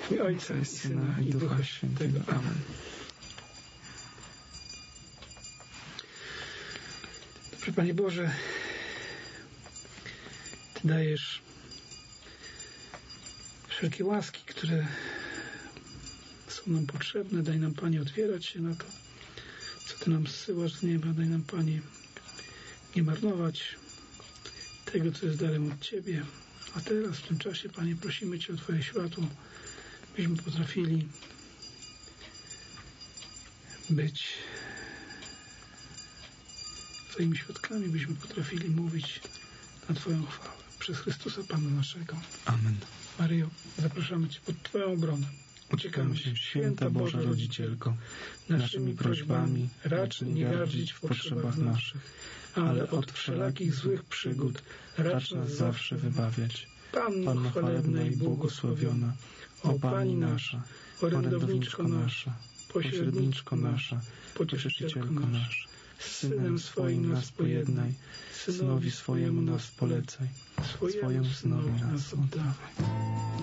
W imię Ojca i Syna i Ducha Świętego. Amen. Dobrze, Panie Boże, Ty dajesz wszelkie łaski, które są nam potrzebne. Daj nam, Panie, otwierać się na to, co Ty nam zsyłasz z nieba. Daj nam, Panie, nie marnować tego, co jest darem od Ciebie. A teraz, w tym czasie, Panie, prosimy Cię o Twoje światło, byśmy potrafili być Twoimi świadkami, byśmy potrafili mówić na Twoją chwałę. Przez Chrystusa Pana naszego. Amen. Maryjo, zapraszamy Cię pod Twoją obronę. Uciekamy się, Święta Boża Rodzicielko, naszymi prośbami racz nie gardzić w potrzebach naszych, ale od wszelakich złych przygód racz nas zawsze wybawiać. Panno chwalebna i błogosławiona, o Pani nasza, orędowniczko nasza, pośredniczko nasza, pocieszycielko nasza, z Synem swoim nas pojednaj, Synowi swojemu nas polecaj, swojemu Synowi nas oddawaj.